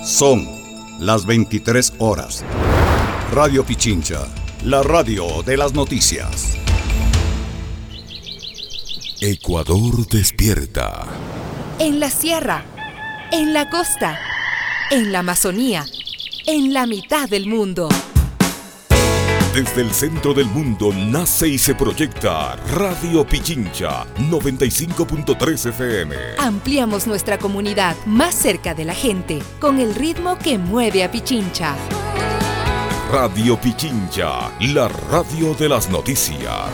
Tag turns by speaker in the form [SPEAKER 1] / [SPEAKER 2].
[SPEAKER 1] Son las 23 horas. Radio Pichincha, la radio de las noticias.
[SPEAKER 2] Ecuador despierta.
[SPEAKER 3] En la sierra, en la costa, en la Amazonía, en la mitad del mundo.
[SPEAKER 2] Desde el centro del mundo nace y se proyecta Radio Pichincha 95.3 FM.
[SPEAKER 3] Ampliamos nuestra comunidad más cerca de la gente, con el ritmo que mueve a Pichincha.
[SPEAKER 2] Radio Pichincha, la radio de las noticias.